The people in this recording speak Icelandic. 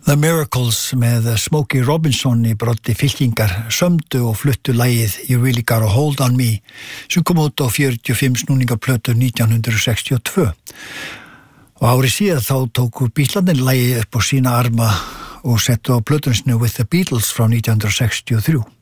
The Miracles með Smokey Robinson í broddi fylkingar sömdu og fluttu lagið You Really Got a Hold on Me sem kom út á 45 snúningarplötu 1962 og árið síðan þá tóku Bítlarnir lagið upp á sína arma og settu á plötunsinu With the Beatles frá 1963